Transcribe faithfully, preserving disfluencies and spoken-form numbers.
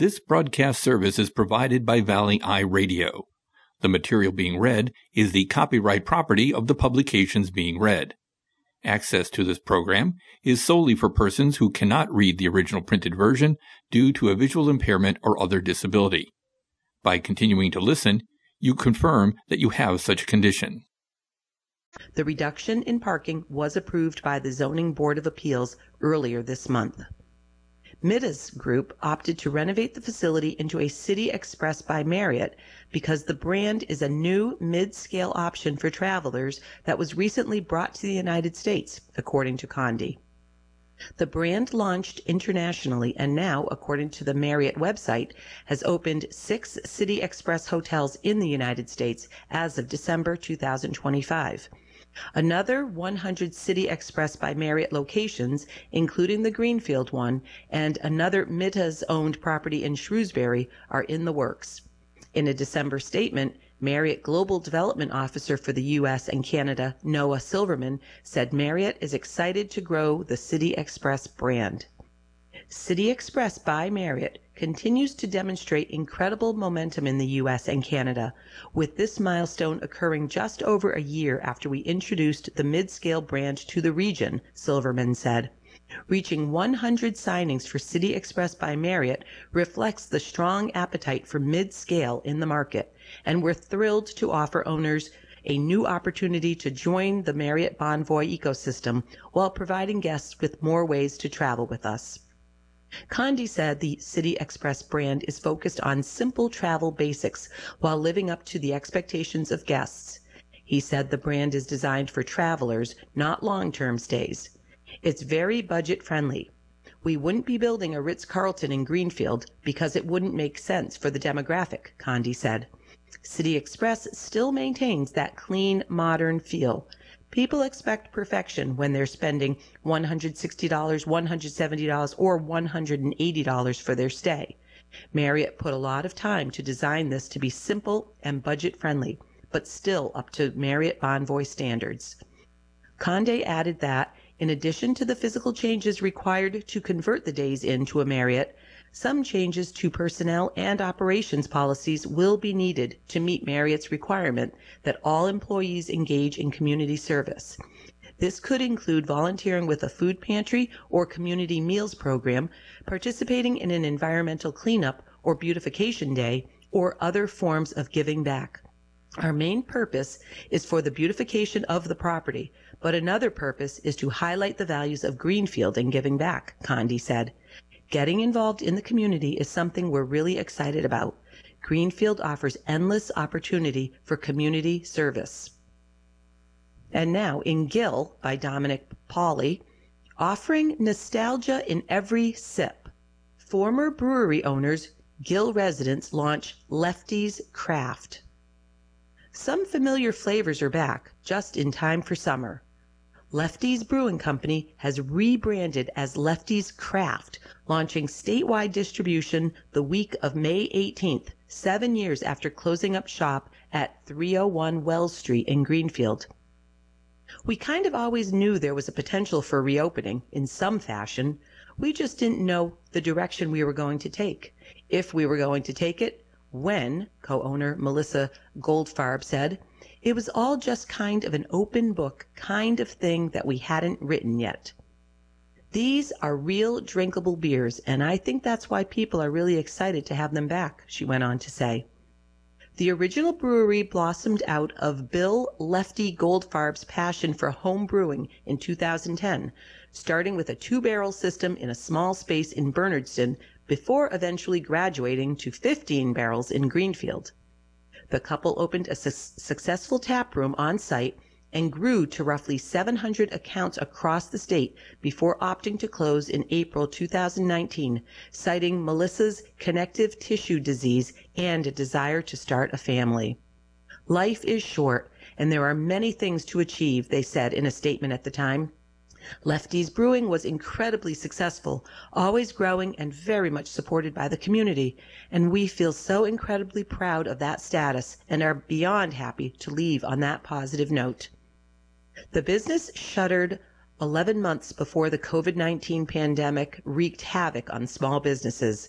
This broadcast service is provided by Valley Eye Radio. The material being read is the copyright property of the publications being read. Access to this program is solely for persons who cannot read the original printed version due to a visual impairment or other disability. By continuing to listen, you confirm that you have such a condition. The reduction in parking was approved by the Zoning Board of Appeals earlier this month. Midas Group opted to renovate the facility into a City Express by Marriott because the brand is a new mid-scale option for travelers that was recently brought to the United States, according to Condé. The brand launched internationally and now, according to the Marriott website, has opened six City Express hotels in the United States as of December two thousand twenty-five. Another one hundred City Express by Marriott locations, including the Greenfield one and another Midas-owned property in Shrewsbury, are in the works. In a December statement, Marriott Global Development Officer for the U S and Canada, Noah Silverman, said Marriott is excited to grow the City Express brand. City Express by Marriott continues to demonstrate incredible momentum in the U S and Canada, with this milestone occurring just over a year after we introduced the mid-scale brand to the region, Silverman said. Reaching one hundred signings for City Express by Marriott reflects the strong appetite for mid-scale in the market, and we're thrilled to offer owners a new opportunity to join the Marriott Bonvoy ecosystem while providing guests with more ways to travel with us. Condé said the City Express brand is focused on simple travel basics while living up to the expectations of guests. He said the brand is designed for travelers, not long-term stays. It's very budget-friendly. We wouldn't be building a Ritz-Carlton in Greenfield because it wouldn't make sense for the demographic, Condé said. City Express still maintains that clean, modern feel. People expect perfection when they're spending one hundred sixty dollars, one hundred seventy dollars, or one hundred eighty dollars for their stay. Marriott put a lot of time to design this to be simple and budget-friendly, but still up to Marriott Bonvoy standards. Condé added that, in addition to the physical changes required to convert the Days Inn to a Marriott, some changes to personnel and operations policies will be needed to meet Marriott's requirement that all employees engage in community service. This could include volunteering with a food pantry or community meals program, participating in an environmental cleanup or beautification day, or other forms of giving back. Our main purpose is for the beautification of the property, but another purpose is to highlight the values of Greenfield and giving back, Condé said. Getting involved in the community is something we're really excited about. Greenfield offers endless opportunity for community service. And now, in Gill, by Dominic Pauly, offering nostalgia in every sip. Former brewery owners, Gill residents launch Lefty's Craft. Some familiar flavors are back, just in time for summer. Lefty's Brewing Company has rebranded as Lefty's Craft, launching statewide distribution the week of May eighteenth, seven years after closing up shop at three oh one Wells Street in Greenfield. We kind of always knew there was a potential for reopening, in some fashion. We just didn't know the direction we were going to take. If we were going to take it, when, co-owner Melissa Goldfarb said. It was all just kind of an open book kind of thing that we hadn't written yet. These are real drinkable beers, and I think that's why people are really excited to have them back, she went on to say. The original brewery blossomed out of Bill Lefty Goldfarb's passion for home brewing in two thousand ten, starting with a two-barrel system in a small space in Bernardston before eventually graduating to fifteen barrels in Greenfield. The couple opened a su- successful tap room on site and grew to roughly seven hundred accounts across the state before opting to close in April two thousand nineteen, citing Melissa's connective tissue disease and a desire to start a family. Life is short, and there are many things to achieve, they said in a statement at the time. Lefty's Brewing was incredibly successful, always growing and very much supported by the community, and we feel so incredibly proud of that status and are beyond happy to leave on that positive note. The business shuttered eleven months before the COVID nineteen pandemic wreaked havoc on small businesses.